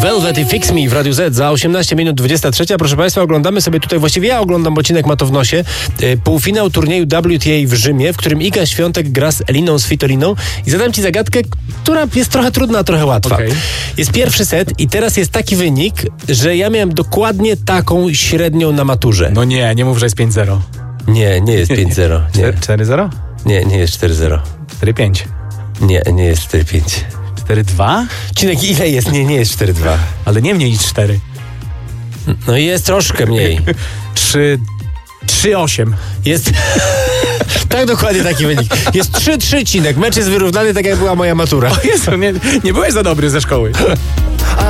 Velvet i Fix Me w Radiu Z za 18 minut 23. Proszę Państwa, oglądamy sobie tutaj, właściwie ja oglądam, bo Cinek ma to w nosie, półfinał turnieju WTA w Rzymie, w którym Iga Świątek gra z Eliną Svitoliną i zadam Ci zagadkę, która jest trochę trudna, a trochę łatwa. Okay. Jest pierwszy set i teraz jest taki wynik, że ja miałem dokładnie taką średnią na maturze. No nie mów, że jest 5-0. Nie jest 5-0. Nie. 4-0? Nie jest 4-0. 4-5. Nie jest 4-5. 4-2? Cinek, ile jest? Nie jest 4-2. Ale nie mniej niż 4. No i jest troszkę mniej. 3-8. Jest... tak, dokładnie taki wynik. Jest 3-3, Cinek. Mecz jest wyrównany, tak jak była moja matura. O Jezu, nie byłeś za dobry ze szkoły.